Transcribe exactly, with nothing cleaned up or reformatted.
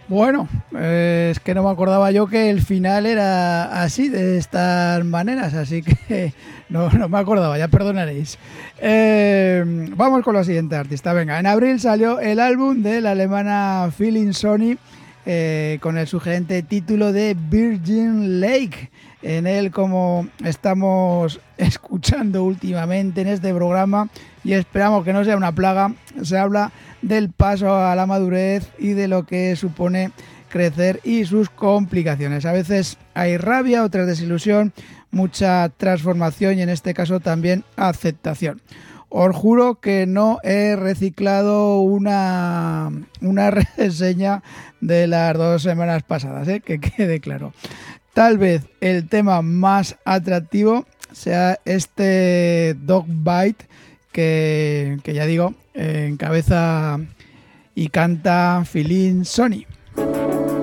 Bueno, eh, es que no me acordaba yo que el final era así, de estas maneras, así que no, no me acordaba, ya perdonaréis. Eh, vamos con la siguiente artista. Venga, en abril salió el álbum de la alemana Feeling Sony eh, con el sugerente título de Virgin Lake. En él, como estamos escuchando últimamente en este programa, y esperamos que no sea una plaga, se habla del paso a la madurez y de lo que supone crecer y sus complicaciones. A veces hay rabia, otras desilusión, mucha transformación y en este caso también aceptación. Os juro que no he reciclado una, una reseña de las dos semanas pasadas, ¿eh? Que quede claro. Tal vez el tema más atractivo sea este Dog Bite, que, que ya digo, eh, encabeza y canta Feeling Sony.